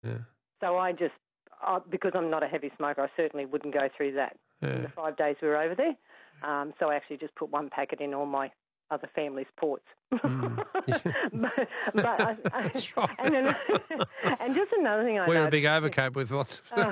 Yeah. So because I'm not a heavy smoker, I certainly wouldn't go through that in the 5 days we were over there. So I actually just put one packet in all my other family's ports. That's right. And just another thing I wear noticed, a big overcoat with lots of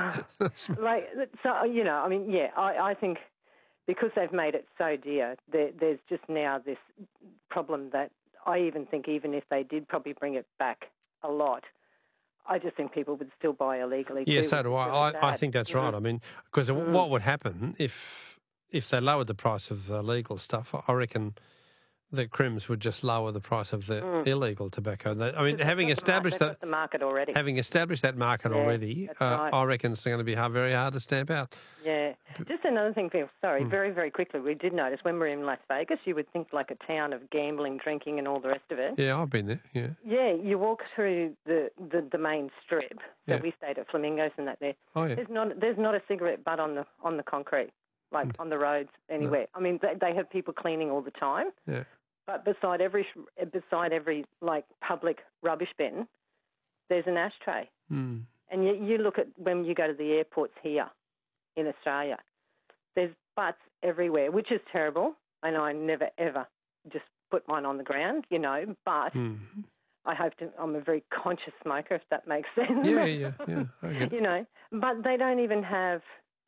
I think because they've made it so dear, there's just now this problem that I even think even if they did probably bring it back a lot, I just think people would still buy illegally. Yeah, too, so do I. Really I think that's right. I mean, because what would happen if they lowered the price of the legal stuff? I reckon the Crims would just lower the price of the illegal tobacco. Having established the market already. Having established that market already, right. I reckon it's going to be very hard to stamp out. Yeah. Just another thing, Phil, sorry, very, very quickly, we did notice when we were in Las Vegas, you would think like a town of gambling, drinking and all the rest of it. Yeah, I've been there, yeah. Yeah, you walk through the main strip, so we stayed at Flamingos and that there. Oh, yeah. There's not a cigarette butt on the concrete, like on the roads anywhere. No. I mean, they have people cleaning all the time. Yeah. But beside every like public rubbish bin, there's an ashtray. And you look at when you go to the airports here in Australia, there's butts everywhere, which is terrible. And I never ever just put mine on the ground, But I'm a very conscious smoker, if that makes sense. Yeah. Okay. But they don't even have.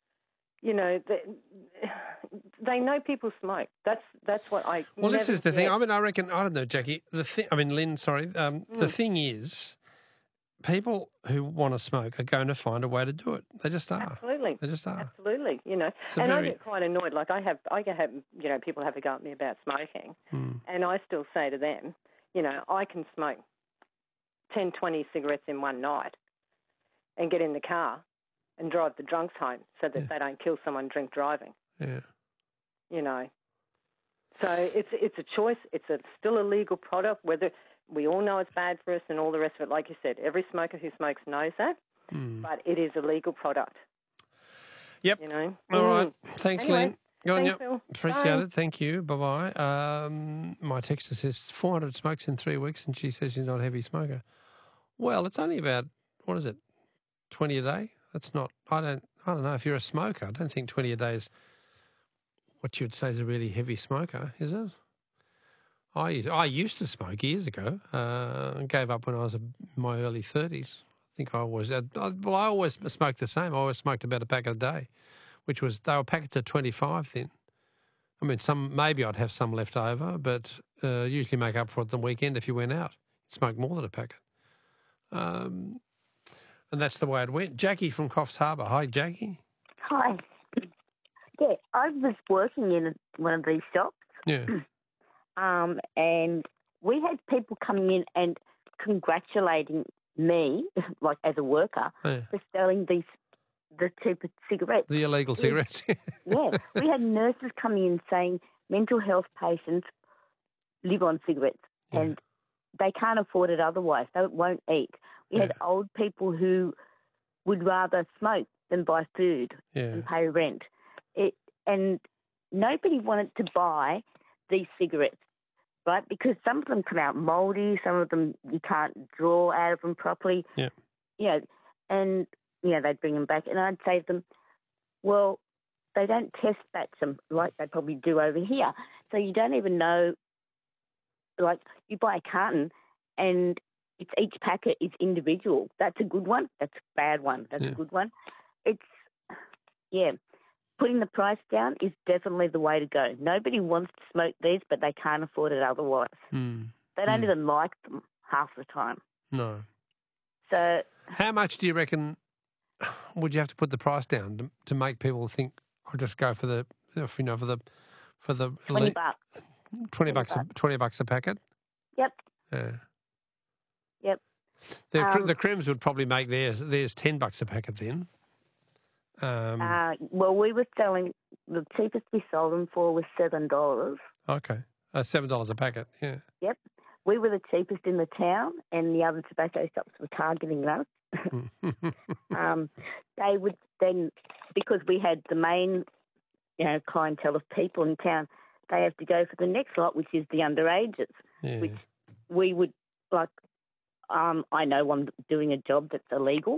They know people smoke. That's what I. Well, this is the thing. I mean, I reckon. I don't know, Jackie. Lynn. Sorry. The thing is, people who want to smoke are going to find a way to do it. They just are. Absolutely. They just are. Absolutely. I get quite annoyed. Like I have people have a go at me about smoking, and I still say to them, I can smoke 10, 20 cigarettes in one night, and get in the car and drive the drunks home so that they don't kill someone drink driving. Yeah. So it's a choice. It's still a legal product, whether we all know it's bad for us and all the rest of it. Like you said, every smoker who smokes knows that, but it is a legal product. Yep. All right. Thanks, anyway, Lynn. Go on, Phil. Appreciate it. Thank you. Bye-bye. My texter says 400 smokes in 3 weeks and she says she's not a heavy smoker. Well, it's only about, 20 a day? That's not, I don't know. If you're a smoker, I don't think 20 a day is what you would say is a really heavy smoker, is it? I used to smoke years ago. Gave up when I was in my early 30s. I think I always smoked the same. I always smoked about a packet a day, they were packets of 25 then. I mean, maybe I'd have some left over, but usually make up for it the weekend if you went out. You'd smoke more than a packet. And that's the way it went. Jackie from Coffs Harbour. Hi, Jackie. Hi. Yeah, I was working in one of these shops. Yeah. And we had people coming in and congratulating me, like as a worker, for selling the cheapest cigarettes. The illegal cigarettes. Yeah. We had nurses coming in saying mental health patients live on cigarettes and they can't afford it otherwise. They won't eat. We had old people who would rather smoke than buy food and pay rent. And nobody wanted to buy these cigarettes, right? Because some of them come out mouldy, some of them you can't draw out of them properly. Yeah. And they'd bring them back. And I'd say to them, well, they don't test batch them like they probably do over here. So you don't even know, like you buy a carton and each packet is individual. That's a good one. That's a bad one. That's a good one. Putting the price down is definitely the way to go. Nobody wants to smoke these, but they can't afford it otherwise. They don't even like them half the time. No. So, how much do you reckon would you have to put the price down to make people think, I'll just go for the $20. $20 a packet? Yep. Yeah. Yep. The Crims would probably make theirs $10 a packet then. Well, we were selling, the cheapest we sold them for was $7. Okay. $7 a packet, yeah. Yep. We were the cheapest in the town and the other tobacco shops were targeting us. They would then, because we had the main clientele of people in town, they have to go for the next lot, which is the underages, which we would, like, I know one doing a job that's illegal.